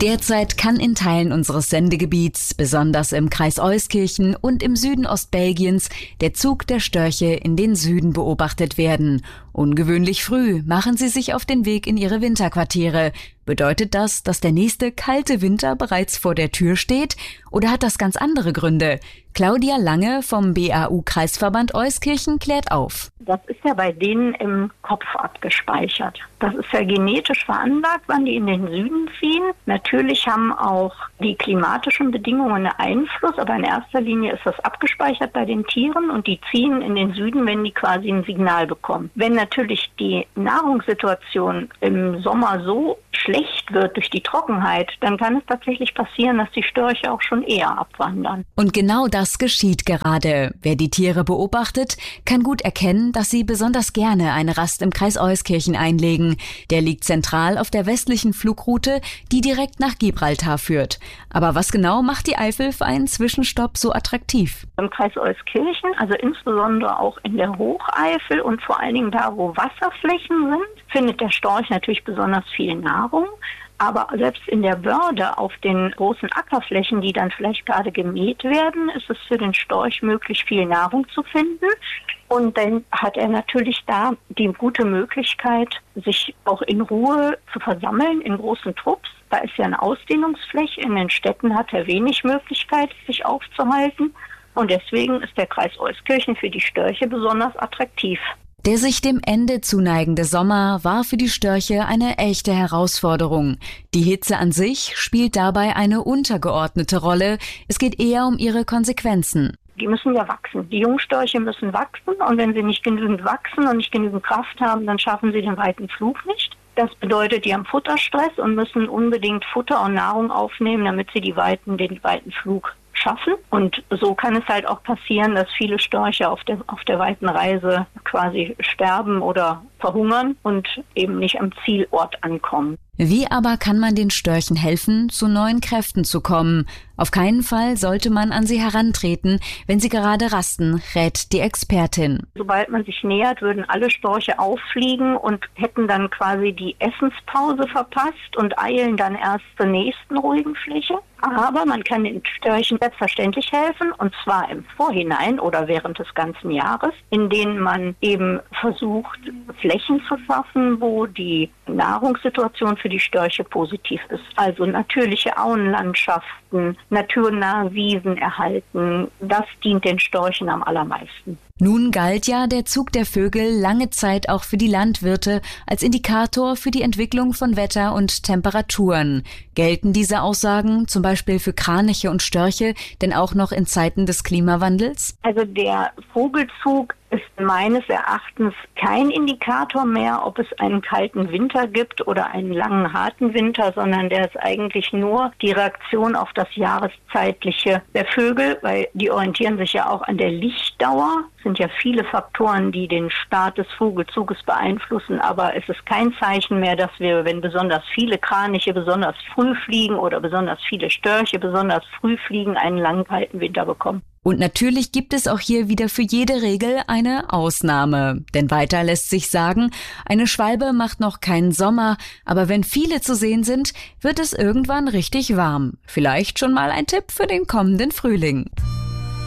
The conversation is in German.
Derzeit kann in Teilen unseres Sendegebiets, besonders im Kreis Euskirchen und im Süden Ostbelgiens, der Zug der Störche in den Süden beobachtet werden. Ungewöhnlich früh machen sie sich auf den Weg in ihre Winterquartiere. Bedeutet das, dass der nächste kalte Winter bereits vor der Tür steht? Oder hat das ganz andere Gründe? Claudia Lange vom BAU-Kreisverband Euskirchen klärt auf. Das ist ja bei denen im Kopf abgespeichert. Das ist ja genetisch veranlagt, wann die in den Süden ziehen. Natürlich haben auch die klimatischen Bedingungen einen Einfluss, aber in erster Linie ist das abgespeichert bei den Tieren und die ziehen in den Süden, wenn die quasi ein Signal bekommen. Wenn natürlich die Nahrungssituation im Sommer so schlecht wird durch die Trockenheit, dann kann es tatsächlich passieren, dass die Störche auch schon eher abwandern. Und genau das geschieht gerade. Wer die Tiere beobachtet, kann gut erkennen, dass sie besonders gerne eine Rast im Kreis Euskirchen einlegen. Der liegt zentral auf der westlichen Flugroute, die direkt nach Gibraltar führt. Aber was genau macht die Eifel für einen Zwischenstopp so attraktiv? Im Kreis Euskirchen, also insbesondere auch in der Hocheifel und vor allen Dingen da, wo Wasserflächen sind, findet der Storch natürlich besonders viel Nahrung. Aber selbst in der Börde auf den großen Ackerflächen, die dann vielleicht gerade gemäht werden, ist es für den Storch möglich, viel Nahrung zu finden. Und dann hat er natürlich da die gute Möglichkeit, sich auch in Ruhe zu versammeln in großen Trupps. Da ist ja eine Ausdehnungsfläche. In den Städten hat er wenig Möglichkeit, sich aufzuhalten. Und deswegen ist der Kreis Euskirchen für die Störche besonders attraktiv. Der sich dem Ende zuneigende Sommer war für die Störche eine echte Herausforderung. Die Hitze an sich spielt dabei eine untergeordnete Rolle. Es geht eher um ihre Konsequenzen. Die müssen ja wachsen. Die Jungstörche müssen wachsen und wenn sie nicht genügend wachsen und nicht genügend Kraft haben, dann schaffen sie den weiten Flug nicht. Das bedeutet, die haben Futterstress und müssen unbedingt Futter und Nahrung aufnehmen, damit sie den weiten Flug schaffen. Und so kann es halt auch passieren, dass viele Störche auf der weiten Reise quasi sterben oder verhungern und eben nicht am Zielort ankommen. Wie aber kann man den Störchen helfen, zu neuen Kräften zu kommen? Auf keinen Fall sollte man an sie herantreten, wenn sie gerade rasten, rät die Expertin. Sobald man sich nähert, würden alle Störche auffliegen und hätten dann quasi die Essenspause verpasst und eilen dann erst zur nächsten ruhigen Fläche. Aber man kann den Störchen selbstverständlich helfen, und zwar im Vorhinein oder während des ganzen Jahres, indem man eben versucht, Flächen zu schaffen, wo die Nahrungssituation für die Störche positiv ist. Also natürliche Auenlandschaften, naturnahe Wiesen erhalten. Das dient den Störchen am allermeisten. Nun galt ja der Zug der Vögel lange Zeit auch für die Landwirte als Indikator für die Entwicklung von Wetter und Temperaturen. Gelten diese Aussagen zum Beispiel für Kraniche und Störche denn auch noch in Zeiten des Klimawandels? Also der Vogelzug ist meines Erachtens kein Indikator mehr, ob es einen kalten Winter gibt oder einen langen, harten Winter, sondern der ist eigentlich nur die Reaktion auf das Jahreszeitliche der Vögel, weil die orientieren sich ja auch an der Lichtdauer. Es sind ja viele Faktoren, die den Start des Vogelzuges beeinflussen, aber es ist kein Zeichen mehr, dass wir, wenn besonders viele Kraniche besonders früh fliegen oder besonders viele Störche besonders früh fliegen, einen langen, kalten Winter bekommen. Und natürlich gibt es auch hier wieder für jede Regel eine Ausnahme. Denn weiter lässt sich sagen, eine Schwalbe macht noch keinen Sommer, aber wenn viele zu sehen sind, wird es irgendwann richtig warm. Vielleicht schon mal ein Tipp für den kommenden Frühling.